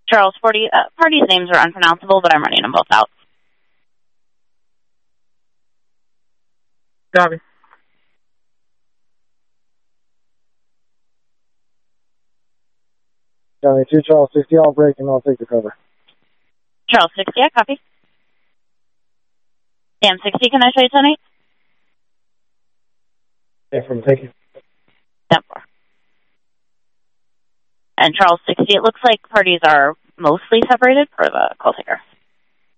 Charles 40, parties' names are unpronounceable, but I'm running them both out. Copy. Copy. 2 Charles 60, I'll break and I'll take the cover. Charles 60, I copy. Sam 60, can I show you tonight? Yeah, from thank you. 10-4. And Charles 60, it looks like parties are mostly separated for the call taker.